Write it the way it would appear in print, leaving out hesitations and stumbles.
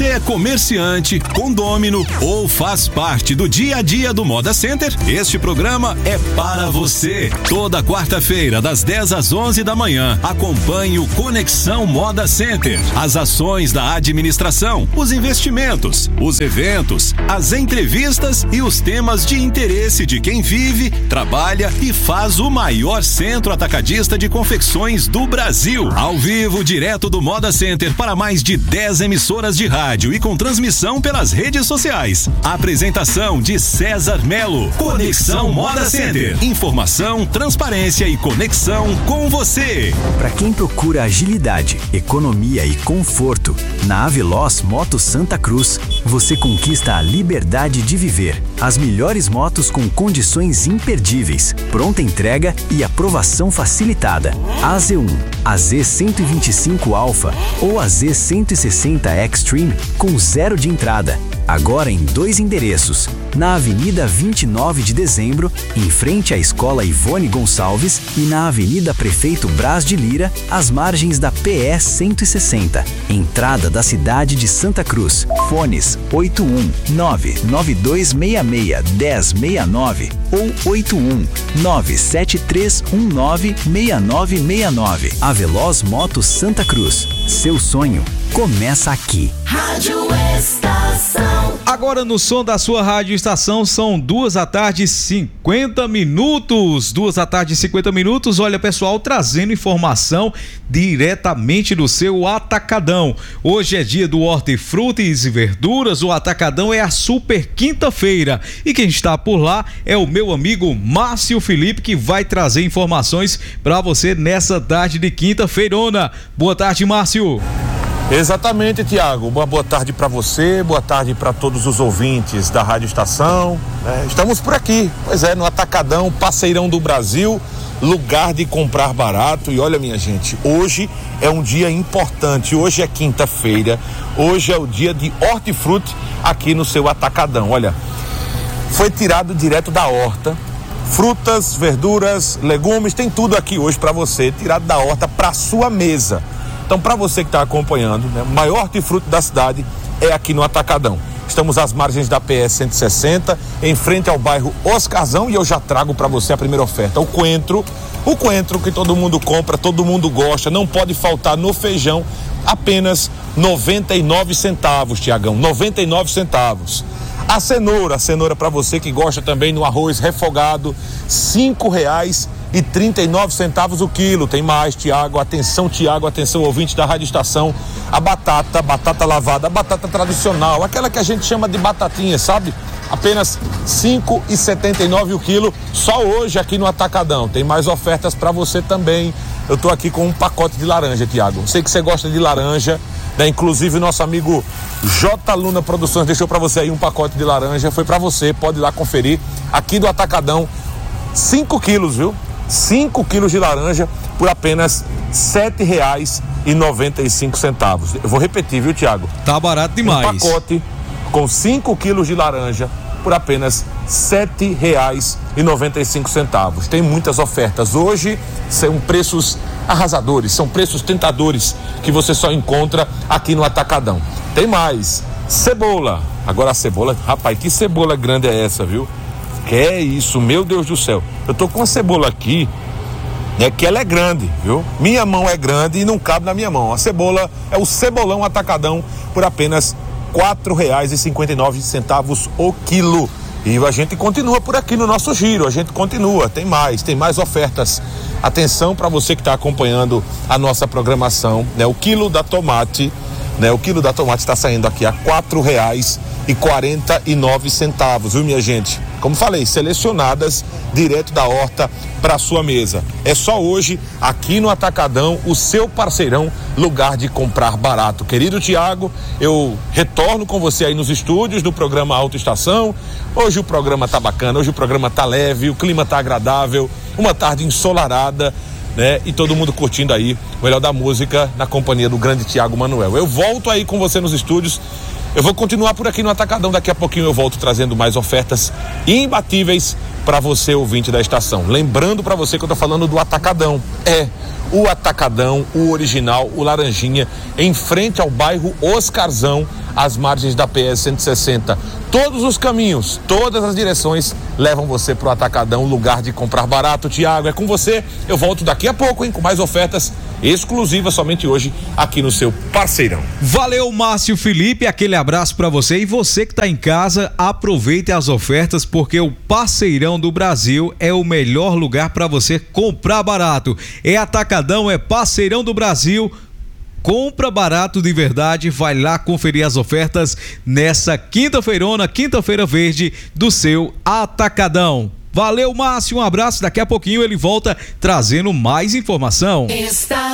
Você é comerciante, condômino ou faz parte do dia a dia do Moda Center? Este programa é para você. Toda quarta-feira, das 10 às 11 da manhã, acompanhe o Conexão Moda Center. As ações da administração, os investimentos, os eventos, as entrevistas e os temas de interesse de quem vive, trabalha e faz o maior centro atacadista de confecções do Brasil. Ao vivo, direto do Moda Center para mais de 10 emissoras de rádio e com transmissão pelas redes sociais. Apresentação de César Melo. Conexão Moda Center. Informação, transparência e conexão com você. Para quem procura agilidade, economia e conforto, na Aveloz Motos Santa Cruz, você conquista a liberdade de viver. As melhores motos com condições imperdíveis, pronta entrega e aprovação facilitada. A Z1, a Z125 Alpha ou a Z160 Extreme com 0 de entrada. Agora em 2 endereços. Na Avenida 29 de Dezembro, em frente à Escola Ivone Gonçalves, e na Avenida Prefeito Brás de Lira, às margens da PE 160. Entrada da cidade de Santa Cruz. Fones 81992661069 ou 81973196969. Aveloz Motos Santa Cruz. Seu sonho começa aqui. Rádio Estação. Agora no som da sua Rádio Estação são 2h50. 2h50. Olha, pessoal, trazendo informação diretamente do seu Atacadão. Hoje é dia do hortifrutis e verduras. O Atacadão é a super quinta-feira. E quem está por lá é o meu amigo Márcio Felipe, que vai trazer informações para você nessa tarde de quinta-feirona. Boa tarde, Márcio. Exatamente, Tiago. Uma boa tarde para você, boa tarde para todos os ouvintes da Rádio Estação. Estamos por aqui, pois é, no Atacadão, parceirão do Brasil, lugar de comprar barato. E olha, minha gente, hoje é um dia importante, hoje é quinta-feira, hoje é o dia de hortifruti aqui no seu Atacadão. Olha, foi tirado direto da horta, frutas, verduras, legumes, tem tudo aqui hoje para você, tirado da horta para sua mesa. Então, para você que está acompanhando, né, o maior hortifruti da cidade é aqui no Atacadão. Estamos às margens da PE 160, em frente ao bairro Oscarzão, e eu já trago para você a primeira oferta. O coentro que todo mundo compra, todo mundo gosta, não pode faltar no feijão, apenas 99 centavos, Tiagão, 99 centavos. A cenoura para você que gosta também no arroz refogado, R$5,39 o quilo. Tem mais, Tiago, atenção, ouvinte da Rádio Estação. A batata lavada, a batata tradicional, aquela que a gente chama de batatinha, sabe? Apenas R$5,79 o quilo, só hoje aqui no Atacadão. Tem mais ofertas para você também. Eu tô aqui com um pacote de laranja, Tiago. Sei que você gosta de laranja, né? Inclusive o nosso amigo J. Luna Produções deixou para você aí um pacote de laranja. Foi para você, pode ir lá conferir. Aqui do Atacadão, 5 quilos, viu? 5 quilos de laranja por apenas R$7,95. Eu vou repetir, viu, Tiago? Tá barato demais. Um pacote com 5 quilos de laranja por apenas R$7,95. Tem muitas ofertas. Hoje são preços arrasadores, são preços tentadores que você só encontra aqui no Atacadão. Tem mais. Cebola. Agora a cebola, rapaz, que cebola grande é essa, viu? Que é isso, meu Deus do céu. Eu tô com a cebola aqui, né, que ela é grande, viu? Minha mão é grande e não cabe na minha mão. A cebola é o cebolão Atacadão por apenas R$4,59 o quilo. E a gente continua por aqui no nosso giro, a gente continua, tem mais ofertas. Atenção para você que está acompanhando a nossa programação, né? O quilo da tomate está saindo aqui a R$4,49, viu, minha gente? Como falei, selecionadas direto da horta para sua mesa. É só hoje, aqui no Atacadão, o seu parceirão, lugar de comprar barato. Querido Tiago, eu retorno com você aí nos estúdios do programa Alta Estação. Hoje o programa tá bacana, hoje o programa tá leve, o clima tá agradável, uma tarde ensolarada, né? E todo mundo curtindo aí o melhor da música na companhia do grande Tiago Manuel. Eu volto aí com você nos estúdios. Eu vou continuar por aqui no Atacadão, daqui a pouquinho eu volto trazendo mais ofertas imbatíveis para você, ouvinte da estação. Lembrando para você que eu tô falando do Atacadão, o Atacadão, o original, o Laranjinha, em frente ao bairro Oscarzão, às margens da PS 160. Todos os caminhos, todas as direções levam você pro Atacadão, lugar de comprar barato. Tiago, é com você. Eu volto daqui a pouco, hein, com mais ofertas exclusivas somente hoje aqui no seu Parceirão. Valeu, Márcio Felipe, aquele abraço para você. E você que tá em casa, aproveite as ofertas, porque o Parceirão do Brasil é o melhor lugar para você comprar barato. É Atacadão, é Parceirão do Brasil. Compra barato de verdade, vai lá conferir as ofertas nessa quinta-feirona, quinta-feira verde do seu Atacadão. Valeu, Márcio, um abraço, daqui a pouquinho ele volta trazendo mais informação.